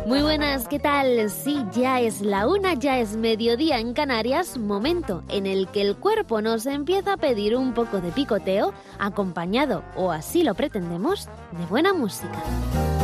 Muy buenas, ¿qué tal? Sí, ya es la 1, ya es mediodía en Canarias, momento en el que el cuerpo nos empieza a pedir un poco de picoteo, acompañado, o así lo pretendemos, de buena música.